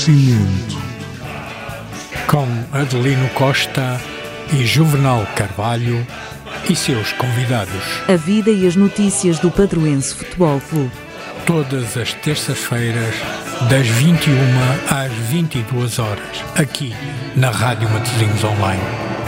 Nascimento, com Adelino Costa e Juvenal Carvalho e seus convidados. A vida e as notícias do Padroense Futebol Clube. Todas as terças-feiras, das 21 às 22 horas, aqui na Rádio Matosinhos Online.